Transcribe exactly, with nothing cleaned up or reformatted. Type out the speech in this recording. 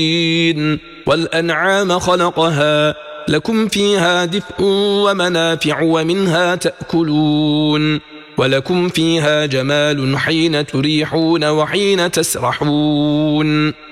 والأنعام خلقها لكم فيها دفء ومنافع ومنها تأكلون ولكم فيها جمال حين تريحون وحين تسرحون